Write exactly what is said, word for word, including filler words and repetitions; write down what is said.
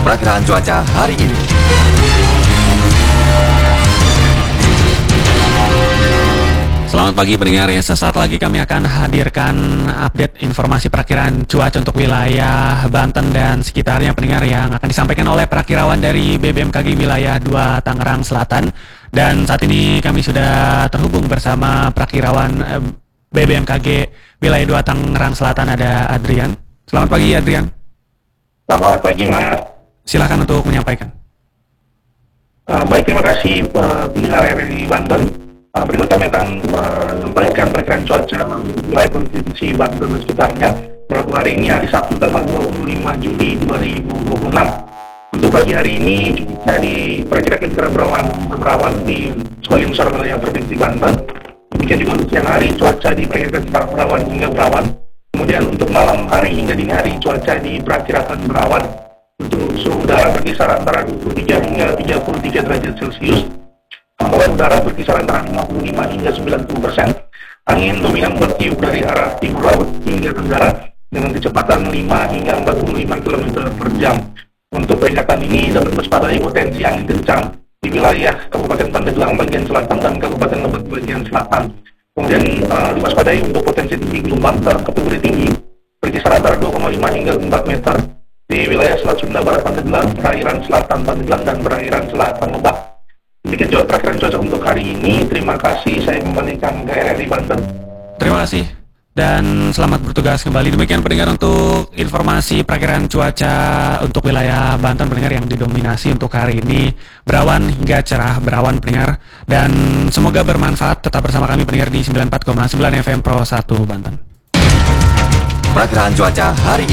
Perakiraan cuaca hari ini. Selamat pagi pendengar ya, sesaat lagi kami akan hadirkan update informasi perakiraan cuaca untuk wilayah Banten dan sekitarnya pendengar yang akan disampaikan oleh perakirawan dari B B M K G wilayah dua Tangerang Selatan. Dan saat ini kami sudah terhubung bersama perakirawan B B M K G wilayah dua Tangerang Selatan, ada Adrian. Selamat pagi Adrian. Selamat pagi Mas. Silakan untuk menyampaikan. Uh, baik, terima kasih uh, wilayah dari Banten. Uh, berikut kami akan menyampaikan perakiraan cuaca wilayah provinsi Banten dan sekitarnya pada hari ini, hari Sabtu tanggal dua puluh lima Juli dua ribu dua puluh enam. Untuk pagi hari ini cuaca diperkirakan cerah berawan berawan di sebagian besar wilayah provinsi Banten. Demikian juga untuk siang hari cuaca diperkirakan cerah berawan hingga berawan. Kemudian untuk malam hari hingga dini hari cuaca diperkirakan berawan. Untuk suhu udara berkisar antara dua puluh tiga hingga tiga puluh tiga derajat Celcius. Kemampuan udara berkisar antara lima puluh lima hingga sembilan puluh persen. Angin dominan bertiup dari arah timur laut hingga tenggara dengan kecepatan lima hingga empat puluh lima kilometer per jam. Untuk peringatan ini dapat waspadai potensi angin kencang di wilayah Kabupaten Pandeglang bagian selatan dan Kabupaten Lebak bagian selatan. Kemudian uh, diwaspadai untuk potensi tinggi gelombang berkategori tinggi berkisar antara dua koma lima hingga empat meter di wilayah Selat Sunda Barat Pandeglang, perairan selatan Pandeglang, dan perairan selatan Lebak. Demikian juga perakiraan cuaca untuk hari ini. Terima kasih, saya kembalikan ke R R I Banten. Terima kasih dan selamat bertugas kembali. Demikian pendengar untuk informasi perakiraan cuaca untuk wilayah Banten pendengar yang didominasi untuk hari ini berawan hingga cerah berawan pendengar, dan semoga bermanfaat. Tetap bersama kami pendengar di sembilan puluh empat koma sembilan F M Pro satu Banten. Perakiraan cuaca hari ini.